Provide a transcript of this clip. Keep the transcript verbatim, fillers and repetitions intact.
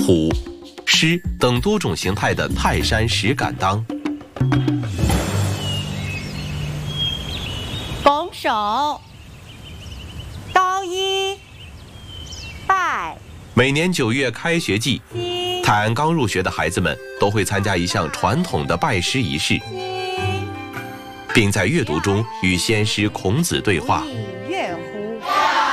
虎、狮等多种形态的泰山石敢当。 拱手，高一，拜。 每年九月开学季，泰安刚入学的孩子们都会参加一项传统的拜师仪式，并在阅读中与先师孔子对话。